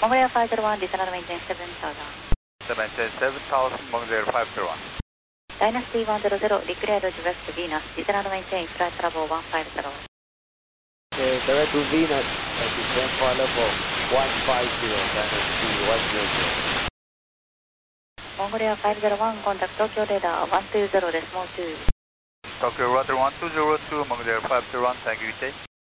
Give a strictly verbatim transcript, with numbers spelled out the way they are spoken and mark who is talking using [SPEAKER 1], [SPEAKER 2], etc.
[SPEAKER 1] Mongolia five zero one, descend on maintain seven thousand.
[SPEAKER 2] Maintain seven thousand, Mongolia five zero one.
[SPEAKER 1] Dynasty one zero zero, declared direct to Venus, descend on maintain flight level one five zero.
[SPEAKER 3] Okay, direct to Venus, uh, descend flight level one five zero, Dynasty one zero zero.
[SPEAKER 1] Mongolia five zero one, contact Tokyo radar one two zero decimal two.
[SPEAKER 2] Tokyo radar one two zero two, Mongolia five zero one, thank you,